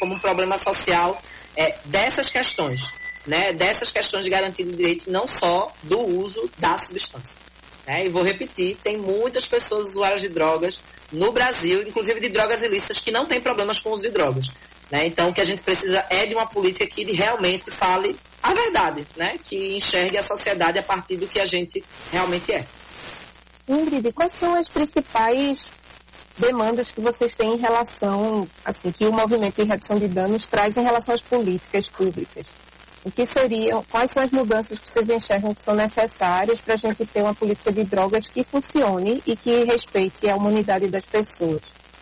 como um problema social dessas questões, né? Dessas questões de garantia de direito, não só do uso da substância. E vou repetir, tem muitas pessoas usuárias de drogas no Brasil, inclusive de drogas ilícitas, que não têm problemas com o uso de drogas. Então, o que a gente precisa é de uma política que realmente fale a verdade, né? Que enxergue a sociedade a partir do que a gente realmente é. Ingrid, quais são as principais demandas que vocês têm em relação, assim, que o movimento de redução de danos traz em relação às políticas públicas? Quais são as mudanças que vocês enxergam que são necessárias para a gente ter uma política de drogas que funcione e que respeite a humanidade das pessoas?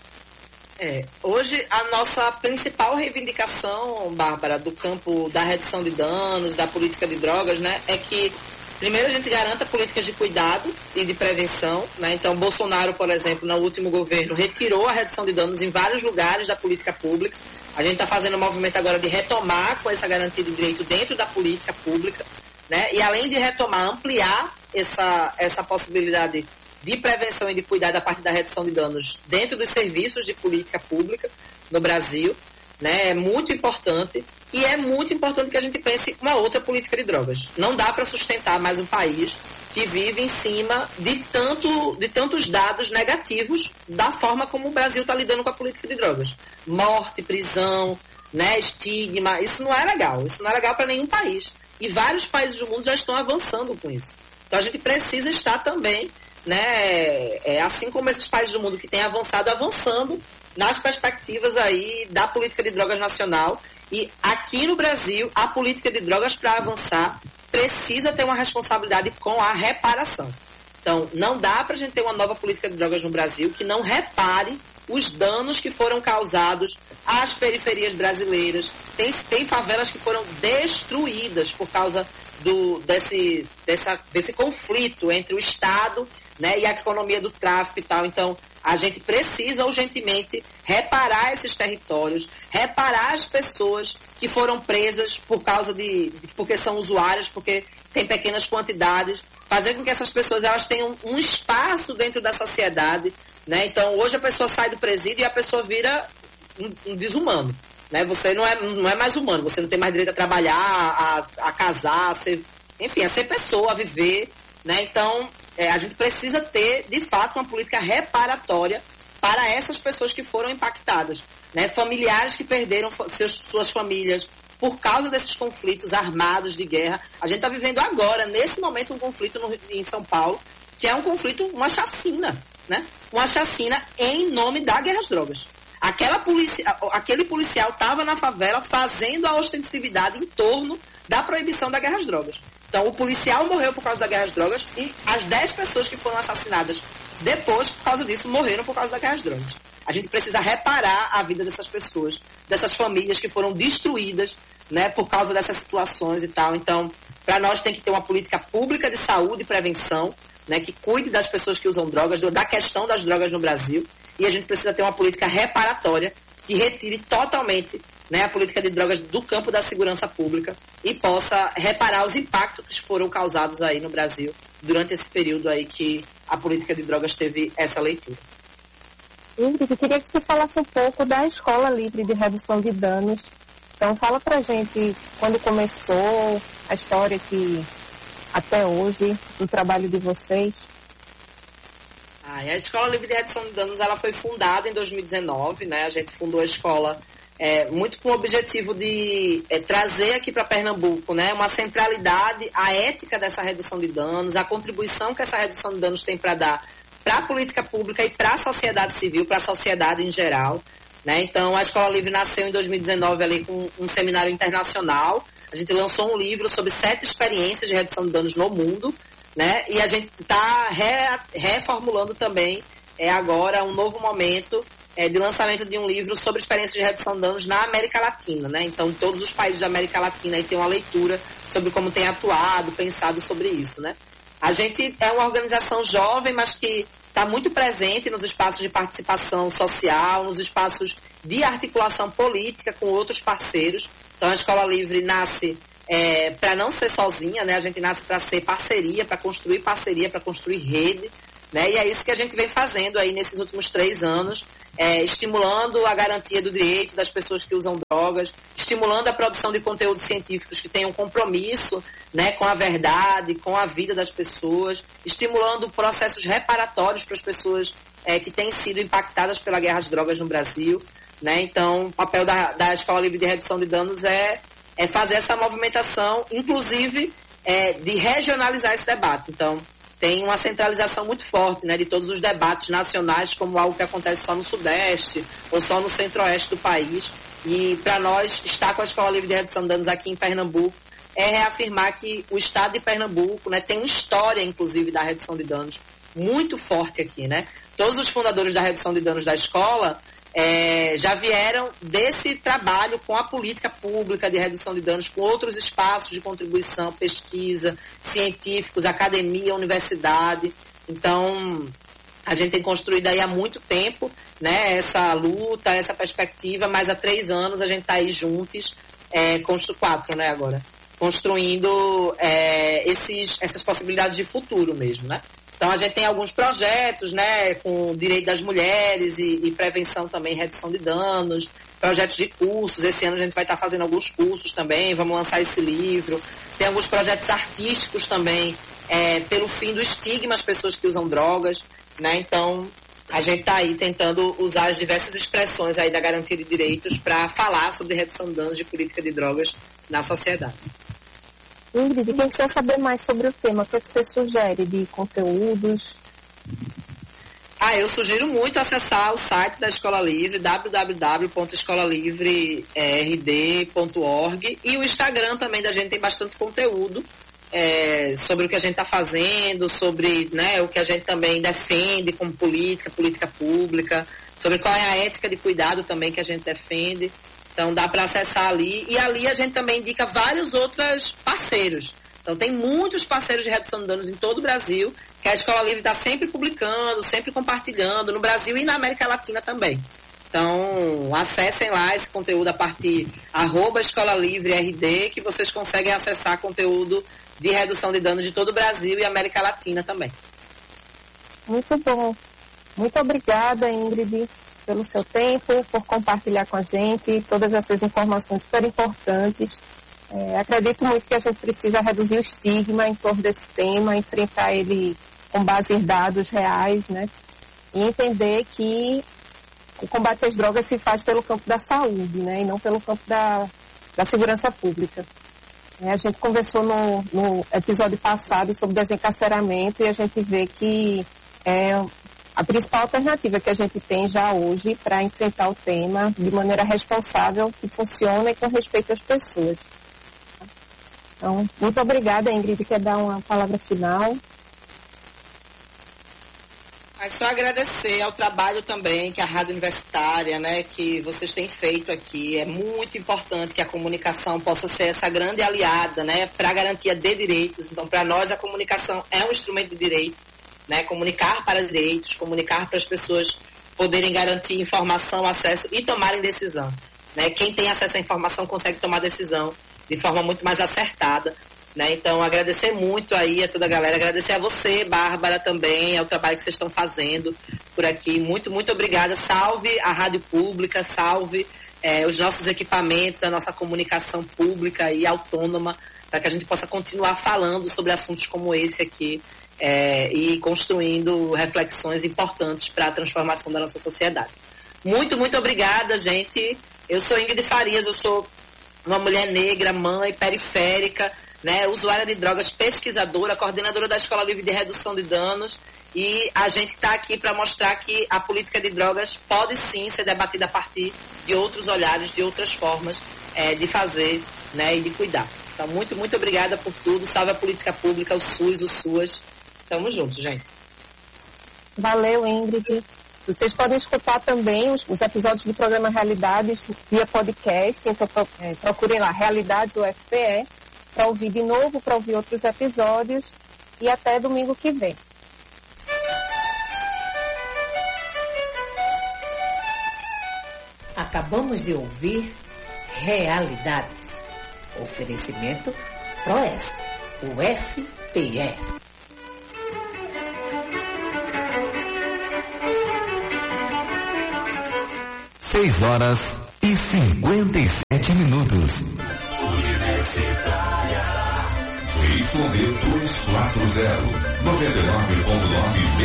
Hoje a nossa principal reivindicação, Bárbara, do campo da redução de danos, da política de drogas, né, é que primeiro a gente garanta políticas de cuidado e de prevenção, né? Então Bolsonaro, por exemplo, no último governo, retirou a redução de danos em vários lugares da política pública. A gente está fazendo um movimento agora de retomar com essa garantia de direito dentro da política pública, né? E além de retomar, ampliar essa possibilidade de prevenção e de cuidado a partir da redução de danos dentro dos serviços de política pública no Brasil, né? É muito importante. E é muito importante que a gente pense uma outra política de drogas. Não dá para sustentar mais um país que vive em cima de tantos dados negativos da forma como o Brasil está lidando com a política de drogas. Morte, prisão, né, estigma, isso não é legal. Isso não é legal para nenhum país. E vários países do mundo já estão avançando com isso. Então a gente precisa estar também, né, assim como esses países do mundo que têm avançando nas perspectivas aí da política de drogas nacional. E aqui no Brasil, a política de drogas, para avançar, precisa ter uma responsabilidade com a reparação. Então, não dá para a gente ter uma nova política de drogas no Brasil que não repare os danos que foram causados às periferias brasileiras. Tem favelas que foram destruídas por causa desse conflito entre o Estado, né, e a economia do tráfico e tal. Então, a gente precisa urgentemente reparar esses territórios, reparar as pessoas que foram presas porque são usuárias, porque tem pequenas quantidades, fazer com que essas pessoas elas tenham um espaço dentro da sociedade, né? Então, hoje a pessoa sai do presídio e a pessoa vira um desumano, né? Você não é mais humano, você não tem mais direito a trabalhar, a casar, a ser pessoa, a viver, né? Então, a gente precisa ter, de fato, uma política reparatória para essas pessoas que foram impactadas, né? Familiares que perderam suas famílias por causa desses conflitos armados de guerra. A gente está vivendo agora, nesse momento, um conflito em São Paulo, que é um conflito, uma chacina, né? Uma chacina em nome da guerra às drogas. Aquele policial estava na favela fazendo a ostensividade em torno da proibição da guerra às drogas. Então, o policial morreu por causa da guerra às drogas e as 10 pessoas que foram assassinadas depois, por causa disso, morreram por causa da guerra às drogas. A gente precisa reparar a vida dessas pessoas, dessas famílias que foram destruídas, né, por causa dessas situações e tal. Então, para nós tem que ter uma política pública de saúde e prevenção, né, que cuide das pessoas que usam drogas, da questão das drogas no Brasil. E a gente precisa ter uma política reparatória que retire totalmente, né, a política de drogas do campo da segurança pública e possa reparar os impactos que foram causados aí no Brasil durante esse período aí que a política de drogas teve essa leitura. Ingrid, eu queria que você falasse um pouco da Escola Livre de Redução de Danos. Então, fala pra gente quando começou, a história que até hoje, do trabalho de vocês. A Escola Livre de Redução de Danos, ela foi fundada em 2019, né? A gente fundou a escola muito com o objetivo de trazer aqui para Pernambuco, né, uma centralidade à ética dessa redução de danos, a contribuição que essa redução de danos tem para dar para a política pública e para a sociedade civil, para a sociedade em geral, né? Então, a Escola Livre nasceu em 2019 ali com um seminário internacional. A gente lançou um livro sobre 7 experiências de redução de danos no mundo, né? E a gente está reformulando também agora um novo momento de lançamento de um livro sobre experiências de redução de danos na América Latina, né? Então, todos os países da América Latina aí tem uma leitura sobre como tem atuado, pensado sobre isso, né? A gente é uma organização jovem, mas que está muito presente nos espaços de participação social, nos espaços de articulação política com outros parceiros. Então, a Escola Livre nasce para não ser sozinha, né? A gente nasce para ser parceria, para construir rede, né? E é isso que a gente vem fazendo aí nesses últimos 3 anos. estimulando a garantia do direito das pessoas que usam drogas, estimulando a produção de conteúdos científicos que tenham compromisso, né, com a verdade, com a vida das pessoas, estimulando processos reparatórios para as pessoas que têm sido impactadas pela guerra às drogas no Brasil. Né? Então, o papel da Escola Livre de Redução de Danos é fazer essa movimentação, inclusive de regionalizar esse debate. Então, tem uma centralização muito forte, né, de todos os debates nacionais como algo que acontece só no Sudeste ou só no Centro-Oeste do país. E para nós, estar com a Escola Livre de Redução de Danos aqui em Pernambuco é reafirmar que o Estado de Pernambuco, né, tem uma história, inclusive, da redução de danos muito forte aqui. Né? Todos os fundadores da redução de danos da escola já vieram desse trabalho com a política pública de redução de danos, com outros espaços de contribuição, pesquisa, científicos, academia, universidade. Então, a gente tem construído aí há muito tempo, né, essa luta, essa perspectiva, mas há 3 anos a gente está aí juntos, 4, né, agora, construindo essas possibilidades de futuro mesmo, né? Então, a gente tem alguns projetos, né, com o direito das mulheres e prevenção também, redução de danos, projetos de cursos. Esse ano a gente vai estar fazendo alguns cursos também, vamos lançar esse livro. Tem alguns projetos artísticos também, pelo fim do estigma às pessoas que usam drogas, né? Então, a gente está aí tentando usar as diversas expressões aí da garantia de direitos para falar sobre redução de danos de política de drogas na sociedade. Ingrid, quem quiser saber mais sobre o tema, o que você sugere de conteúdos? Eu sugiro muito acessar o site da Escola Livre, www.escolalivre.rd.org, e o Instagram também da gente tem bastante conteúdo sobre o que a gente está fazendo, sobre, né, o que a gente também defende como política pública, sobre qual é a ética de cuidado também que a gente defende. Então, dá para acessar ali. E ali a gente também indica vários outros parceiros. Então, tem muitos parceiros de redução de danos em todo o Brasil, que a Escola Livre está sempre publicando, sempre compartilhando, no Brasil e na América Latina também. Então, acessem lá esse conteúdo a partir @escolalivrerd, que vocês conseguem acessar conteúdo de redução de danos de todo o Brasil e América Latina também. Muito bom. Muito obrigada, Ingrid, pelo seu tempo, por compartilhar com a gente todas essas informações super importantes. Acredito muito que a gente precisa reduzir o estigma em torno desse tema, enfrentar ele com base em dados reais, né? E entender que o combate às drogas se faz pelo campo da saúde, né? E não pelo campo da segurança pública. A gente conversou no episódio passado sobre desencarceramento e a gente vê que a principal alternativa que a gente tem já hoje para enfrentar o tema de maneira responsável, que funciona e com respeito às pessoas. Então, muito obrigada, Ingrid. Quer dar uma palavra final? Só agradecer ao trabalho também que a Rádio Universitária, né, que vocês têm feito aqui. É muito importante que a comunicação possa ser essa grande aliada, né, para a garantia de direitos. Então, para nós, a comunicação é um instrumento de direito. Né, comunicar para direitos, comunicar para as pessoas poderem garantir informação, acesso e tomarem decisão. Né? Quem tem acesso à informação consegue tomar decisão de forma muito mais acertada. Né? Então, agradecer muito aí a toda a galera, agradecer a você, Bárbara, também, ao trabalho que vocês estão fazendo por aqui. Muito, muito obrigada. Salve a rádio pública, salve os nossos equipamentos, a nossa comunicação pública e autônoma, para que a gente possa continuar falando sobre assuntos como esse aqui, e construindo reflexões importantes para a transformação da nossa sociedade. Muito, muito obrigada, gente. Eu sou Ingrid Farias, eu sou uma mulher negra, mãe, periférica, né, usuária de drogas, pesquisadora, coordenadora da Escola Livre de Redução de Danos, e a gente está aqui para mostrar que a política de drogas pode sim ser debatida a partir de outros olhares, de outras formas de fazer, né, e de cuidar. Então, muito, muito obrigada por tudo. Salve a política pública, o SUS, o SUAS. Tamo junto, gente. Valeu, Ingrid. Vocês podem escutar também os episódios do programa Realidades via podcast. Então, procurem lá, Realidades UFPE, para ouvir de novo, para ouvir outros episódios. E até domingo que vem. Acabamos de ouvir Realidades. Oferecimento PROESP, UFPE. 6h57. Universitária. ZYD 240, 99.9